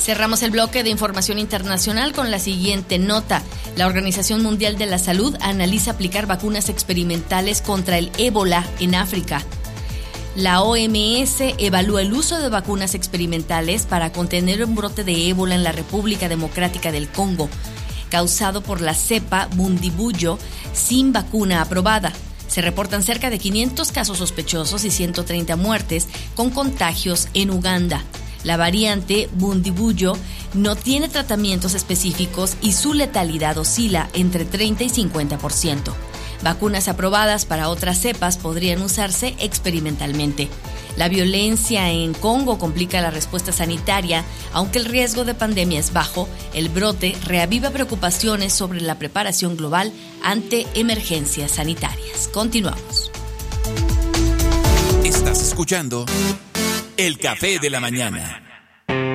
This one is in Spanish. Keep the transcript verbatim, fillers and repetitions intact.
Cerramos el bloque de información internacional con la siguiente nota. La Organización Mundial de la Salud analiza aplicar vacunas experimentales contra el ébola en África. La O M S evalúa el uso de vacunas experimentales para contener un brote de ébola en la República Democrática del Congo, causado por la cepa Bundibugyo, sin vacuna aprobada. Se reportan cerca de quinientos casos sospechosos y ciento treinta muertes con contagios en Uganda. La variante Bundibugyo no tiene tratamientos específicos y su letalidad oscila entre treinta y cincuenta por ciento. Vacunas aprobadas para otras cepas podrían usarse experimentalmente. La violencia en Congo complica la respuesta sanitaria. Aunque el riesgo de pandemia es bajo, el brote reaviva preocupaciones sobre la preparación global ante emergencias sanitarias. Continuamos. Estás escuchando El Café de la Mañana.